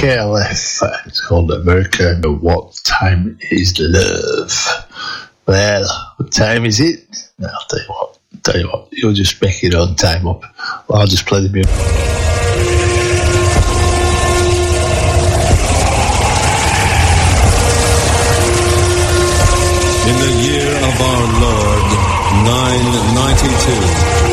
KLF, it's called America. What time is love? Well, what time is it? I'll tell you what, you'll just make your own time up. I'll just play the music. In the year of our Lord, 992.